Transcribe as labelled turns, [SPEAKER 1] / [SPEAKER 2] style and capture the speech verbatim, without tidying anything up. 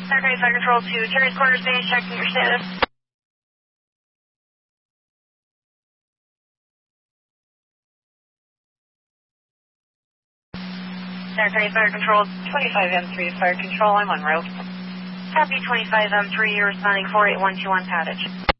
[SPEAKER 1] Center County Fire Control to Terry's Quarters Base, checking your status. Center County Fire Control, twenty-five M three Fire Control, I'm on route. Copy twenty-five M three, you're responding four eight one two one Cottage.